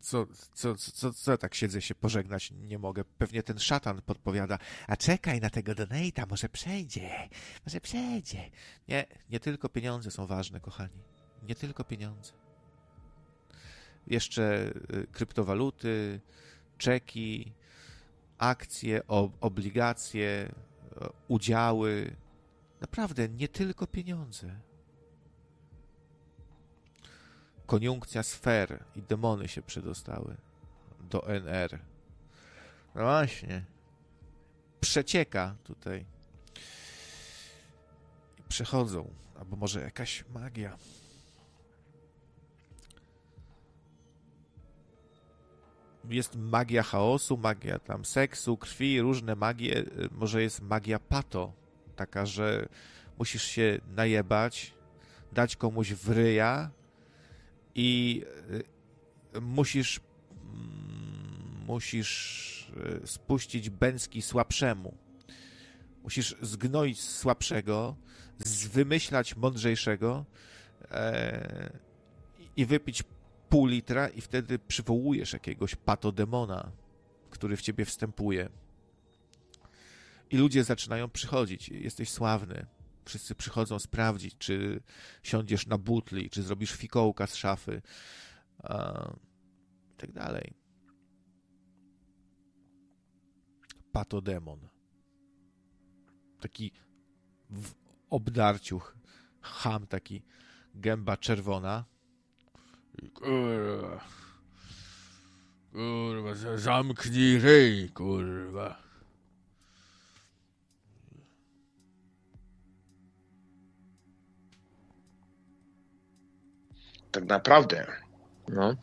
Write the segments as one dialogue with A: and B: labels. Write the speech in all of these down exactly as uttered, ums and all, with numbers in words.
A: Co, co, co, co ja tak siedzę się pożegnać nie mogę? Pewnie ten szatan podpowiada, a czekaj na tego donate'a, może przejdzie, może przejdzie. Nie, nie tylko pieniądze są ważne, kochani. Nie tylko pieniądze. Jeszcze kryptowaluty, czeki, akcje, obligacje, udziały. Naprawdę, nie tylko pieniądze. Koniunkcja sfer i demony się przedostały do N R. No właśnie. Przecieka tutaj. I przechodzą. Albo może jakaś magia. Jest magia chaosu, magia tam seksu, krwi, różne magie. Może jest magia pato. Taka, że musisz się najebać, dać komuś w ryja i musisz musisz spuścić bęcki słabszemu. Musisz zgnoić słabszego, wymyślać mądrzejszego e, i wypić pół litra i wtedy przywołujesz jakiegoś patodemona, który w ciebie wstępuje. I ludzie zaczynają przychodzić. Jesteś sławny. Wszyscy przychodzą sprawdzić, czy siądziesz na butli, czy zrobisz fikołka z szafy a, i tak dalej. Patodemon. Taki w obdarciu cham, taki gęba czerwona. Kurwa. Kurwa, zamknij ryj, kurwa.
B: Tak naprawdę
C: No.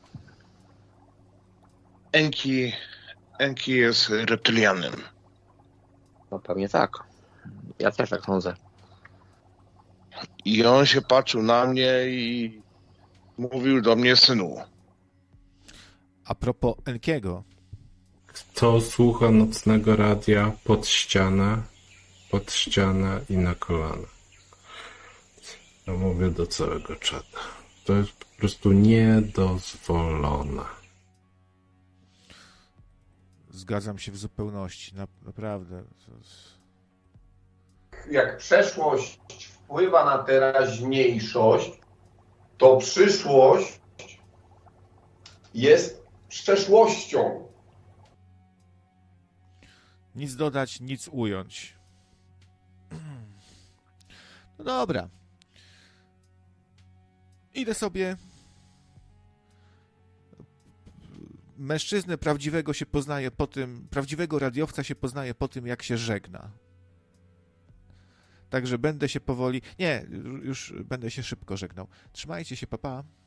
B: Enki, Enki jest reptylianem.
C: No pewnie tak. Ja też tak sądzę.
B: I on się patrzył na mnie i mówił do mnie, synu.
A: A propos Enkiego.
D: Kto słucha nocnego radia pod ścianę, pod ścianę i na kolana? Ja mówię do całego czata. To jest po prostu niedozwolone.
A: Zgadzam się w zupełności. Na, naprawdę.
E: Jak przeszłość wpływa na teraźniejszość, to przyszłość jest przeszłością.
A: Nic dodać, nic ująć. No dobra. Idę sobie. Mężczyznę prawdziwego się poznaje po tym, prawdziwego radiowca się poznaje po tym, jak się żegna. Także będę się powoli... Nie, już będę się szybko żegnał. Trzymajcie się, pa, pa.